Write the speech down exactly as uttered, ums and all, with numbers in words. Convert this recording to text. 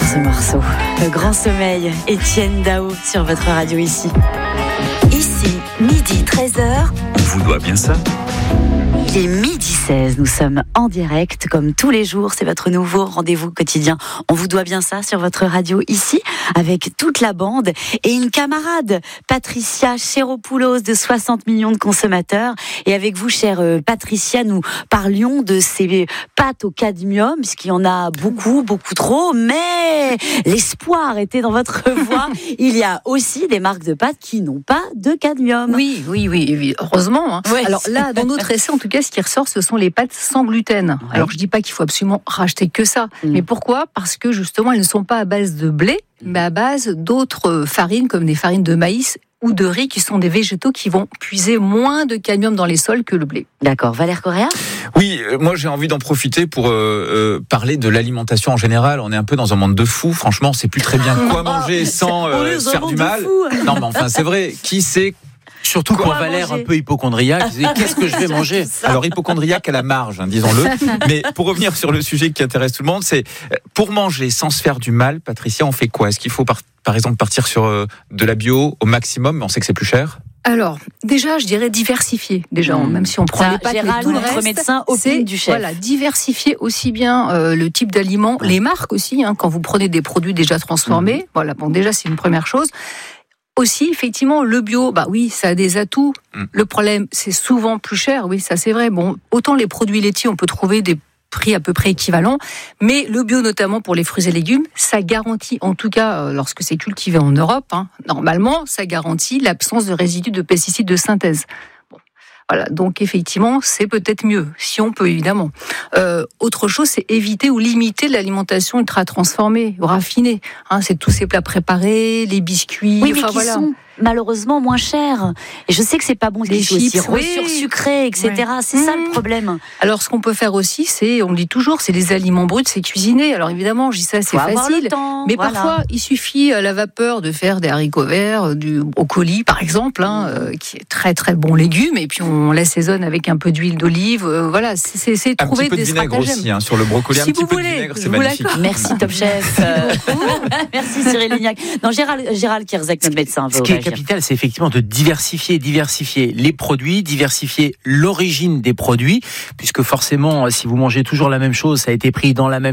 ce morceau. Le grand sommeil, Étienne Dao sur votre radio ici. Ici, midi treize heures. On vous doit bien ça. Il est midi seize, nous sommes en direct comme tous les jours, c'est votre nouveau rendez-vous quotidien. On vous doit bien ça sur votre radio ici, avec toute la bande et une camarade, Patricia Chéropoulos de soixante millions de consommateurs. Et avec vous, chère Patricia, nous parlions de ces pâtes au cadmium, puisqu'il y en a beaucoup, beaucoup trop, mais l'espoir était dans votre voix. Il y a aussi des marques de pâtes qui n'ont pas de cadmium. Oui, oui, oui, oui heureusement. Hein. Ouais. Alors là, dans notre essai, en tout cas, ce qui ressort, ce sont les pâtes sans gluten. Ouais. Alors, je dis pas qu'il faut absolument racheter que ça. Mmh. Mais pourquoi ? Parce que justement, elles ne sont pas à base de blé, mais à base d'autres farines, comme des farines de maïs ou de riz, qui sont des végétaux qui vont puiser moins de cadmium dans les sols que le blé. D'accord. Valère Correa ? Oui, euh, moi j'ai envie d'en profiter pour euh, euh, parler de l'alimentation en général. On est un peu dans un monde de fous. Franchement, on sait plus très bien quoi manger sans euh, se faire du mal. Non, mais enfin, c'est vrai. Qui sait ? Surtout quand Valère un peu hypochondriaque, disait qu'est-ce que je vais manger ? Alors hypochondriaque à la marge, hein, disons-le. Mais pour revenir sur le sujet qui intéresse tout le monde, c'est pour manger sans se faire du mal, Patricia, on fait quoi ? Est-ce qu'il faut par, par exemple partir sur euh, de la bio au maximum, mais on sait que c'est plus cher ? Alors, déjà, je dirais diversifier. Déjà, mmh. même si on prend ça, les pâtes, Gérald, tout le notre reste, médecin opine du chef. Voilà, diversifier aussi bien euh, le type d'aliments, les marques aussi. Hein, quand vous prenez des produits déjà transformés, mmh. voilà. Bon, déjà, c'est une première chose. Aussi, effectivement, le bio, bah oui, ça a des atouts. Mmh. Le problème, c'est souvent plus cher. Oui, ça c'est vrai. Bon, autant les produits laitiers, on peut trouver des prix à peu près équivalents, mais le bio, notamment pour les fruits et légumes, ça garantit, en tout cas, euh, lorsque c'est cultivé en Europe, hein, normalement, ça garantit l'absence de résidus de pesticides de synthèse. Voilà, donc effectivement, c'est peut-être mieux, si on peut, évidemment. Euh, autre chose, c'est éviter ou limiter l'alimentation ultra transformée, ou raffinée. Hein, c'est tous ces plats préparés, les biscuits, oui, mais enfin qui voilà. sont malheureusement moins chers. Et je sais que c'est pas bon, les chips, aussi oui. sursucrés, et cetera. Ouais. C'est mmh. ça le problème. Alors, ce qu'on peut faire aussi, c'est, on le dit toujours, c'est les aliments bruts, c'est cuisiner. Alors évidemment, je dis ça, c'est Faut facile. Temps, mais voilà. parfois, il suffit à la vapeur de faire des haricots verts, du brocoli, par exemple, hein, euh, qui est très très bon légume. Et puis on l'assaisonne avec un peu d'huile d'olive. Euh, voilà, c'est, c'est, c'est trouver des stratagèmes. Un petit peu de vinaigre aussi, hein, sur le brocoli. Si un petit peu voulez, de vinaigre, c'est magnifique. Merci Top Chef. Euh, merci Cyril Lignac. Non, Gérald, Gérald Kierzek, notre médecin. Ce qui est capital, c'est effectivement de diversifier, diversifier les produits, diversifier l'origine des produits, puisque forcément, si vous mangez toujours la même chose, ça a été pris dans la même